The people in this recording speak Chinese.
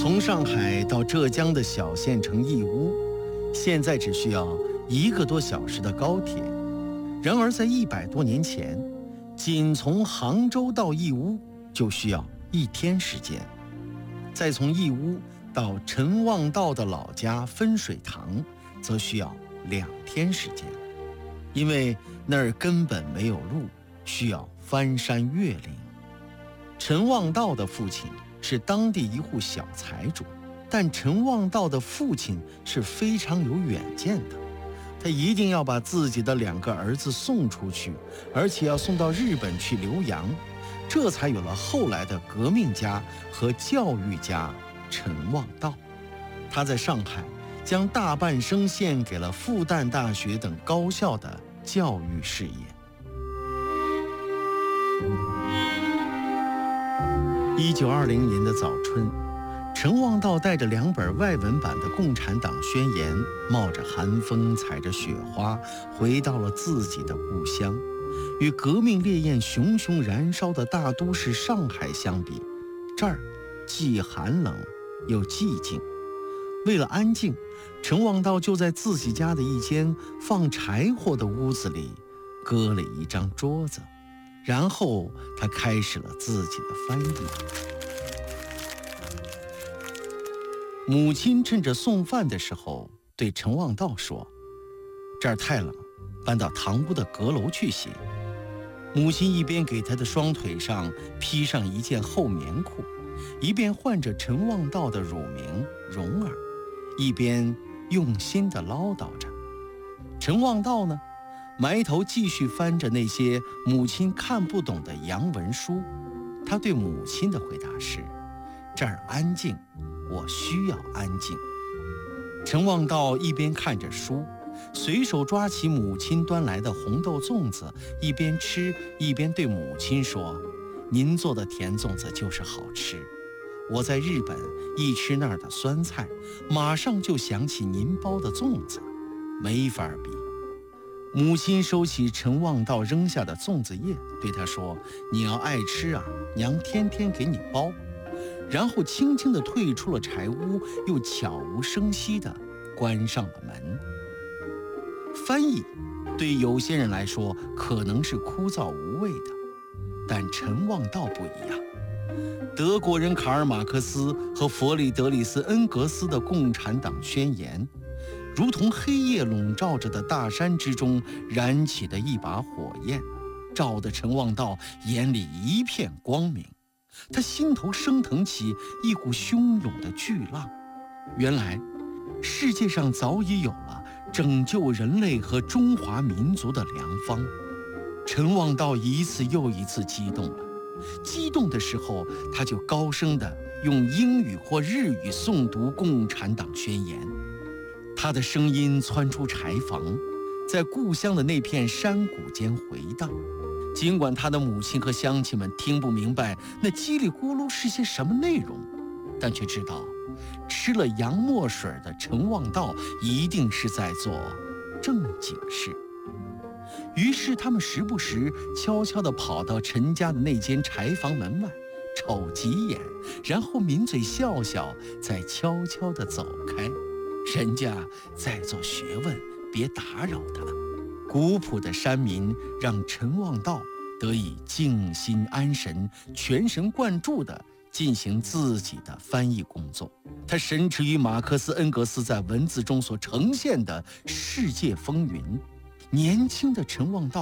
从上海到浙江的小县城义乌，现在只需要1个多小时的高铁。然而在100多年前，仅从杭州到义乌就需要1天时间，再从义乌到陈望道的老家分水塘，则需要2天时间。因为那儿根本没有路，需要翻山越岭。陈望道的父亲是当地一户小财主，但陈望道的父亲是非常有远见的，他一定要把自己的2个儿子送出去，而且要送到日本去留洋，这才有了后来的革命家和教育家陈望道。他在上海将大半生献给了复旦大学等高校的教育事业。1920年的早春，陈望道带着2本外文版的《共产党宣言》，冒着寒风，踩着雪花，回到了自己的故乡。与革命烈焰熊熊燃烧的大都市上海相比，这儿既寒冷又寂静。为了安静，陈望道就在自己家的一间放柴火的屋子里搁了一张桌子，然后他开始了自己的翻译。母亲趁着送饭的时候对陈望道说：“这儿太冷，搬到堂屋的阁楼去写。”母亲一边给他的双腿上披上一件厚棉裤，一边唤着陈望道的乳名蓉儿，一边用心地唠叨着。陈望道呢，埋头继续翻着那些母亲看不懂的洋文书。他对母亲的回答是：“这儿安静，我需要安静。”陈望道一边看着书，随手抓起母亲端来的红豆粽子，一边吃一边对母亲说：“您做的甜粽子就是好吃。我在日本一吃那儿的酸菜，马上就想起您包的粽子，没法比。”母亲收起陈望道扔下的粽子叶，对他说：“你要爱吃啊，娘天天给你包。”然后轻轻地退出了柴屋，又悄无声息地关上了门。翻译对有些人来说可能是枯燥无味的，但陈望道不一样。德国人卡尔马克思和弗里德里斯恩格斯的《共产党宣言》，如同黑夜笼罩着的大山之中燃起的一把火焰，照得陈望道眼里一片光明。他心头升腾起一股汹涌的巨浪。原来世界上早已有了拯救人类和中华民族的良方。陈望道一次又一次激动了，激动的时候他就高声地用英语或日语诵读《共产党宣言》。他的声音窜出柴房，在故乡的那片山谷间回荡。尽管他的母亲和乡亲们听不明白那叽里咕噜是些什么内容，但却知道吃了洋墨水的陈望道一定是在做正经事。于是他们时不时悄悄地跑到陈家的那间柴房门外，瞅几眼，然后抿嘴笑笑，再悄悄地走开。人家在做学问，别打扰他。古朴的山民让陈望道得以静心安神，全神贯注地进行自己的翻译工作。他神驰于马克思恩格斯在文字中所呈现的世界风云。年轻的陈望道